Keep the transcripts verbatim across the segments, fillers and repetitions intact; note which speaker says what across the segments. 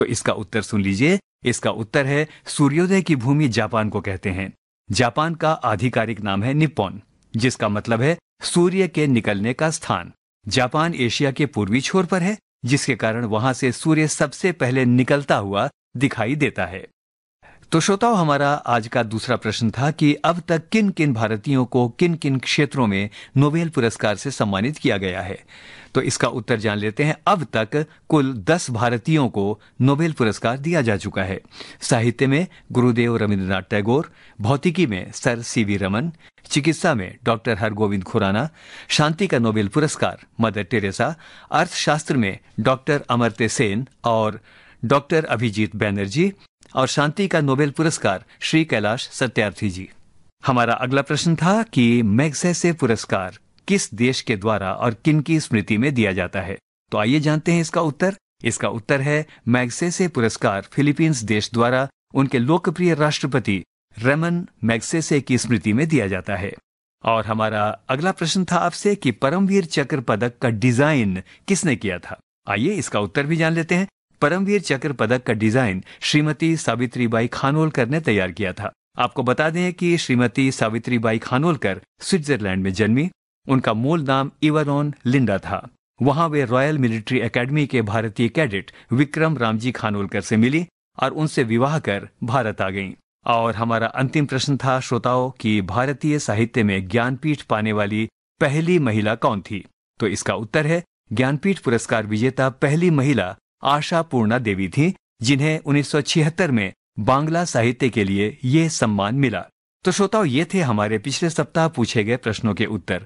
Speaker 1: तो इसका उत्तर सुन लीजिए। इसका उत्तर है सूर्योदय की भूमि जापान को कहते हैं। जापान का आधिकारिक नाम है निप्पॉन, जिसका मतलब है सूर्य के निकलने का स्थान। जापान एशिया के पूर्वी छोर पर है, जिसके कारण वहां से सूर्य सबसे पहले निकलता हुआ दिखाई देता है। तो श्रोताओ, हमारा आज का दूसरा प्रश्न था कि अब तक किन किन भारतीयों को किन किन क्षेत्रों में नोबेल पुरस्कार से सम्मानित किया गया है। तो इसका उत्तर जान लेते हैं। अब तक कुल दस भारतीयों को नोबेल पुरस्कार दिया जा चुका है। साहित्य में गुरुदेव रविंद्रनाथ टैगोर, भौतिकी में सर सी वी रमन, चिकित्सा में डॉक्टर हरगोविंद खुराना, शांति का नोबेल पुरस्कार मदर टेरेसा, अर्थशास्त्र में डॉक्टर अमर्त्य सेन और डॉक्टर अभिजीत बैनर्जी, और शांति का नोबेल पुरस्कार श्री कैलाश सत्यार्थी जी। हमारा अगला प्रश्न था कि मैग्सेसे पुरस्कार किस देश के द्वारा और किन की स्मृति में दिया जाता है। तो आइए जानते हैं इसका उत्तर। इसका उत्तर है मैग्सेसे पुरस्कार फिलीपींस देश द्वारा उनके लोकप्रिय राष्ट्रपति रेमन मैग्सेसे की स्मृति में दिया जाता है। और हमारा अगला प्रश्न था आपसे कि परमवीर चक्र पदक का डिजाइन किसने किया था। आइए इसका उत्तर भी जान लेते हैं। परमवीर चक्र पदक का डिजाइन श्रीमती सावित्रीबाई खानोलकर ने तैयार किया था। आपको बता दें कि श्रीमती सावित्रीबाई खानोलकर स्विट्जरलैंड में जन्मी। उनका मूल नाम इवानोन लिंडा था। वहां वे रॉयल मिलिट्री एकेडमी के भारतीय कैडेट विक्रम रामजी खानोलकर से मिली और उनसे विवाह कर भारत आ गईं। और हमारा अंतिम प्रश्न था श्रोताओं कि भारतीय साहित्य में ज्ञानपीठ पाने वाली पहली महिला कौन थी। तो इसका उत्तर है ज्ञानपीठ पुरस्कार विजेता पहली महिला आशा पूर्णा देवी थी, जिन्हें उन्नीस सौ छिहत्तर में बांग्ला साहित्य के लिए ये सम्मान मिला। तो श्रोताओं, ये थे हमारे पिछले सप्ताह पूछे गए प्रश्नों के उत्तर।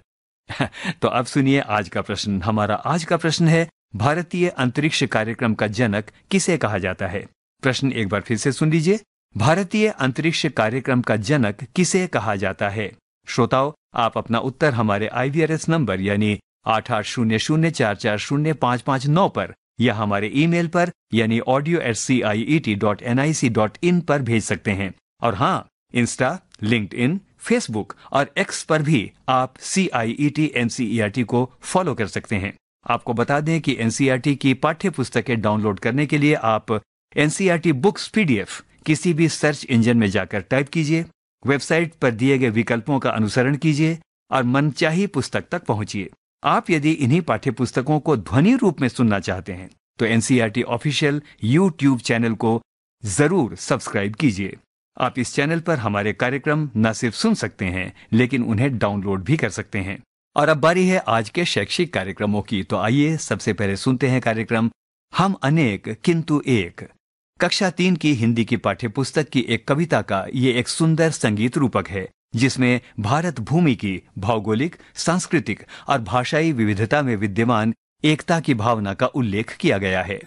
Speaker 1: तो अब सुनिए आज का प्रश्न। हमारा आज का प्रश्न है भारतीय अंतरिक्ष कार्यक्रम का जनक किसे कहा जाता है। प्रश्न एक बार फिर से सुन लीजिए। भारतीय अंतरिक्ष कार्यक्रम का जनक किसे कहा जाता है। श्रोताओं, आप अपना उत्तर हमारे आई वी आर एस नंबर यानी आठ आठ शून्य शून्य चार चार शून्य पाँच पाँच नौ पर या हमारे ईमेल पर यानी audio eight C I E T dot N I C dot in पर भेज सकते हैं। और हाँ, इंस्टा, लिंक्डइन, फेसबुक और एक्स पर भी आप सी आई E T N C E R T को फॉलो कर सकते हैं। आपको बता दें कि N C E R T की पाठ्य पुस्तकें डाउनलोड करने के लिए आप N C E R T books P D F किसी भी सर्च इंजन में जाकर टाइप कीजिए, वेबसाइट पर दिए गए विकल्पों का अनुसरण कीजिए और मनचाही पुस्तक तक पहुंचिए। आप यदि इन्हीं पाठ्य पुस्तकों को ध्वनि रूप में सुनना चाहते हैं तो N C E R T official YouTube channel को जरूर सब्सक्राइब कीजिए। आप इस चैनल पर हमारे कार्यक्रम न सिर्फ सुन सकते हैं लेकिन उन्हें डाउनलोड भी कर सकते हैं। और अब बारी है आज के शैक्षिक कार्यक्रमों की। तो आइए सबसे पहले सुनते हैं कार्यक्रम हम अनेक किंतु एक। कक्षा तीन की हिंदी की पाठ्य पुस्तक की एक कविता का ये एक सुंदर संगीत रूपक है, जिसमें भारत भूमि की भौगोलिक, सांस्कृतिक और भाषाई विविधता में विद्यमान एकता की भावना का उल्लेख किया गया है।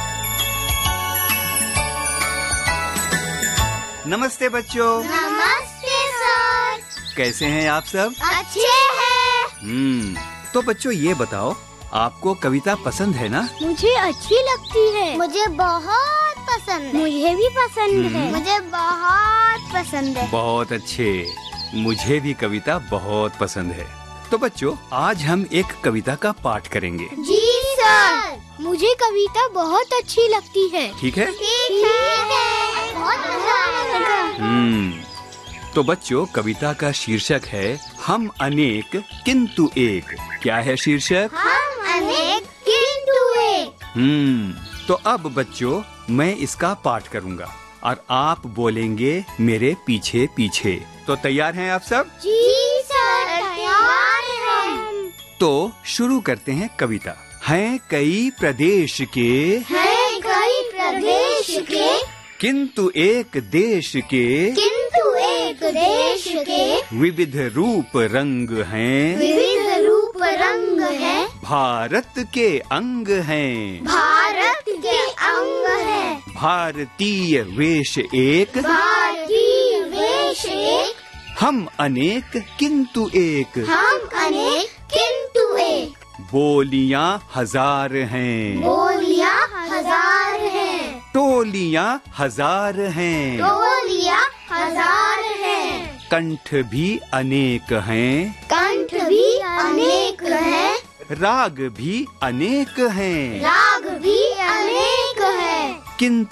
Speaker 1: नमस्ते बच्चों।
Speaker 2: नमस्ते सर।
Speaker 1: कैसे हैं आप सब?
Speaker 2: अच्छे हैं।
Speaker 1: हम्म तो बच्चों, ये बताओ, आपको कविता पसंद है ना?
Speaker 3: मुझे अच्छी लगती है।
Speaker 2: मुझे बहुत पसंद है।
Speaker 3: मुझे भी पसंद है।
Speaker 2: मुझे बहुत पसंद है।
Speaker 1: बहुत अच्छे। मुझे भी कविता बहुत पसंद है। तो बच्चों, आज हम एक कविता का पाठ करेंगे।
Speaker 2: जी सर।
Speaker 3: मुझे कविता बहुत अच्छी लगती है।
Speaker 1: ठीक है?
Speaker 2: ठीक है। बहुत मजा आएगा।
Speaker 1: हम्म तो बच्चों, कविता का शीर्षक है हम अनेक किंतु एक। क्या है शीर्षक?
Speaker 2: हम अनेक किंतु एक।
Speaker 1: हम्म तो अब बच्चों, मैं इसका पाठ करूंगा और आप बोलेंगे मेरे पीछे पीछे। तो तैयार हैं आप सब?
Speaker 2: जी सर, तैयार हैं।
Speaker 1: तो शुरू करते हैं कविता। हैं कई प्रदेश के,
Speaker 2: हैं कई प्रदेश के,
Speaker 1: किंतु एक देश के,
Speaker 2: किंतु एक देश के,
Speaker 1: विविध रूप रंग हैं,
Speaker 2: विविध रूप रंग हैं,
Speaker 1: भारत के अंग हैं,
Speaker 2: भारत के अंग हैं,
Speaker 1: भारतीय वेश एक,
Speaker 2: भारतीय वेश एक,
Speaker 1: हम अनेक किंतु एक,
Speaker 2: हम अनेक किंतु एक,
Speaker 1: बोलियां हजार हैं,
Speaker 2: बोलियां हजार हैं,
Speaker 1: टोलियां हजार हैं,
Speaker 2: टोलियां हजार हैं,
Speaker 1: कंठ भी अनेक हैं,
Speaker 2: कंठ भी अनेक हैं,
Speaker 1: राग भी अनेक हैं,
Speaker 2: राग भी अनेक हैं,
Speaker 1: किंतु